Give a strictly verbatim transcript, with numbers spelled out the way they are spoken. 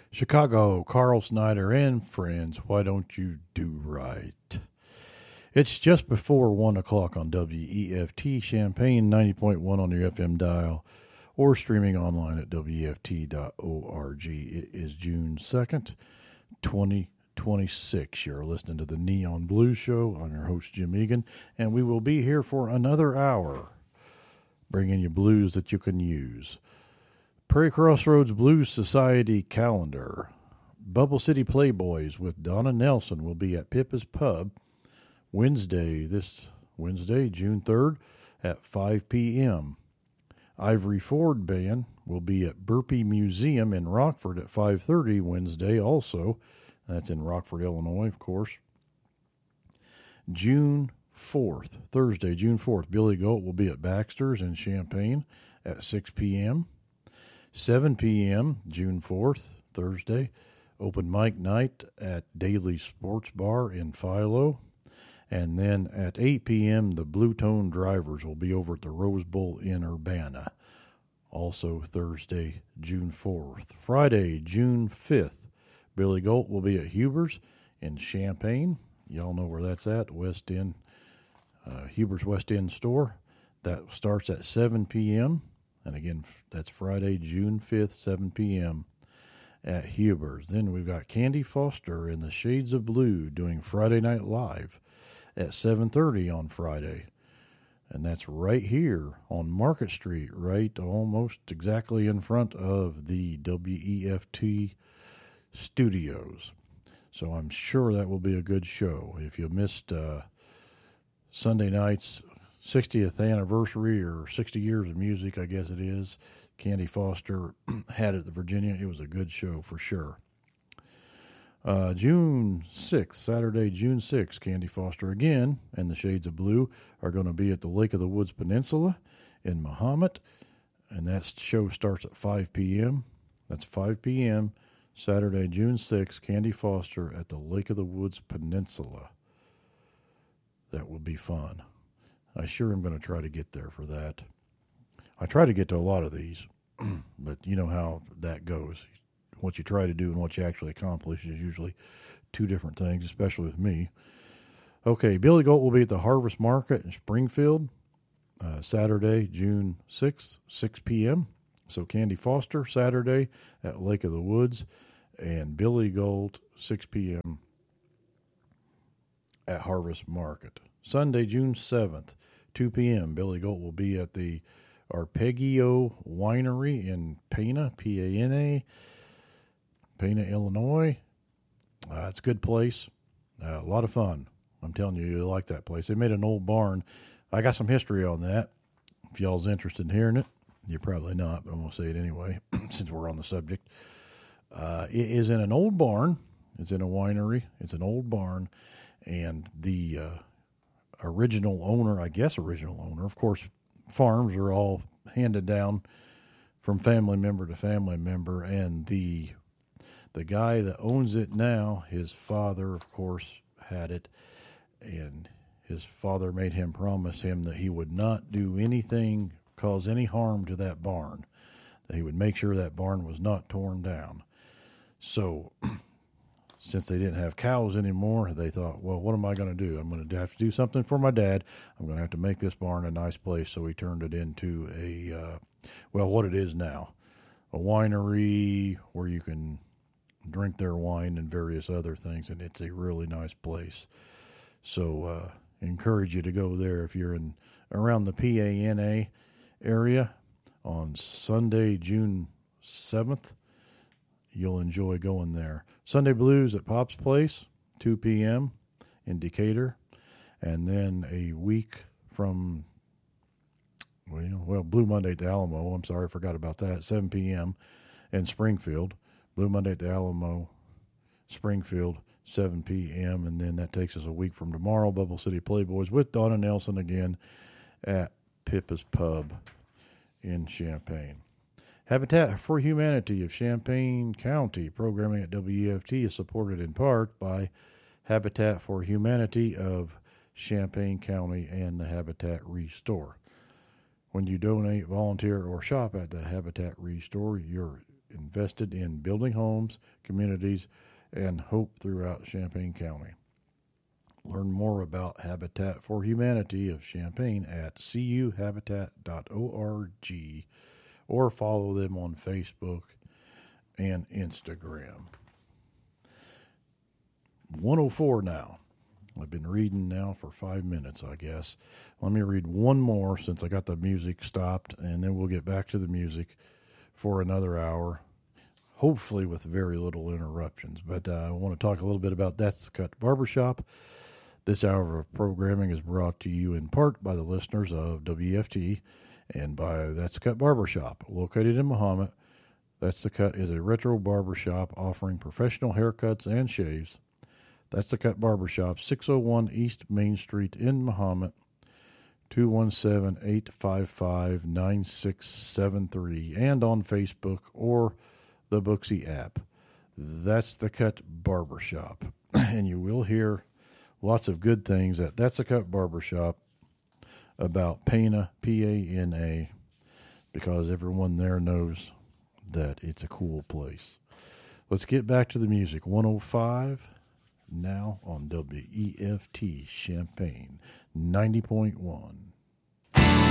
Chicago, Carl Snyder and friends, why don't you do right? It's just before one o'clock on W E F T Champaign, ninety point one on your F M dial, or streaming online at W E F T dot org. It is June second, twenty twenty-six. You're listening to the Neon Blues Show. I'm your host, Jim Egan, and we will be here for another hour, bringing you blues that you can use. Prairie Crossroads Blues Society calendar. Bubble City Playboys with Donna Nelson will be at Pippa's Pub Wednesday, this Wednesday, June third at five p.m. Ivory Ford Band will be at Burpee Museum in Rockford at five thirty Wednesday also. That's in Rockford, Illinois, of course. June fourth, Thursday, June fourth, Billy Goat will be at Baxter's in Champaign at six p.m. seven p.m., June fourth, Thursday, open mic night at Daily Sports Bar in Philo. And then at eight p.m., the Blue Tone Drivers will be over at the Rose Bowl in Urbana. Also Thursday, June fourth. Friday, June fifth, Billy Goat will be at Huber's in Champaign. Y'all know where that's at, West End, uh, Huber's West End store. That starts at seven p.m., and again, that's Friday, June fifth, seven p.m. at Huber's. Then we've got Candy Foster in the Shades of Blue doing Friday Night Live at seven thirty on Friday. And that's right here on Market Street, right almost exactly in front of the W E F T studios. So I'm sure that will be a good show. If you missed uh, Sunday night's sixtieth anniversary or sixty years of music, I guess it is, Candy Foster had it at Virginia. It was a good show for sure. Uh, June sixth, Saturday, June sixth, Candy Foster again and the Shades of Blue are going to be at the Lake of the Woods Peninsula in Mahomet, and that show starts at five p.m. That's five p.m. Saturday, June sixth, Candy Foster at the Lake of the Woods Peninsula. That will be fun. I sure am going to try to get there for that. I try to get to a lot of these, but you know how that goes. What you try to do and what you actually accomplish is usually two different things, especially with me. Okay, Billy Goat will be at the Harvest Market in Springfield, uh, Saturday, June sixth, six p.m. So Candy Foster, Saturday at Lake of the Woods, and Billy Goat, six p.m. at Harvest Market. Sunday, June seventh, two p.m., Billy Goat will be at the Arpeggio Winery in Pana, P A N A, Pana, Illinois. Uh, it's a good place. Uh, a lot of fun. I'm telling you, you'll like that place. They made an old barn. I got some history on that. If y'all's interested in hearing it, you're probably not, but I'm going to say it anyway since we're on the subject. Uh, it is in an old barn. It's in a winery. It's an old barn. And the uh, original owner, I guess original owner, of course, farms are all handed down from family member to family member, and the the guy that owns it now, his father, of course, had it, and his father made him promise him that he would not do anything, cause any harm to that barn, that he would make sure that barn was not torn down. So since they didn't have cows anymore, they thought, well, what am I going to do? I'm going to have to do something for my dad. I'm going to have to make this barn a nice place. So he turned it into a, uh, well, what it is now, a winery where you can drink their wine and various other things, and it's a really nice place. So uh, encourage you to go there if you're in around the P A N A area on Sunday, June seventh. You'll enjoy going there. Sunday Blues at Pop's Place, two p.m. in Decatur. And then a week from, well, well, Blue Monday at the Alamo. I'm sorry, I forgot about that. seven p.m. in Springfield. Blue Monday at the Alamo, Springfield, seven p.m. And then that takes us a week from tomorrow. Bubble City Playboys with Donna Nelson again at Pippa's Pub in Champaign. Habitat for Humanity of Champaign County programming at W E F T is supported in part by Habitat for Humanity of Champaign County and the Habitat Restore. When you donate, volunteer, or shop at the Habitat Restore, your invested in building homes, communities, and hope throughout Champaign County. Learn more about Habitat for Humanity of Champaign at c u habitat dot org or follow them on Facebook and Instagram. one oh four now. I've been reading now for five minutes, I guess. Let me read one more since I got the music stopped, and then we'll get back to the music for another hour, hopefully with very little interruptions. But uh, I want to talk a little bit about That's the Cut Barbershop. This hour of programming is brought to you in part by the listeners of W F T and by That's the Cut Barbershop, located in Mahomet. That's the Cut is a retro barbershop offering professional haircuts and shaves. That's the Cut Barbershop, six oh one East Main Street in Mahomet, two one seven, eight five five, nine six seven three, and on Facebook or the Booksy app. That's the Cut Barbershop. And you will hear lots of good things at That's the Cut Barbershop about Pana, P A N A, because everyone there knows that it's a cool place. Let's get back to the music. one oh five now on W E F T Champaign ninety point one.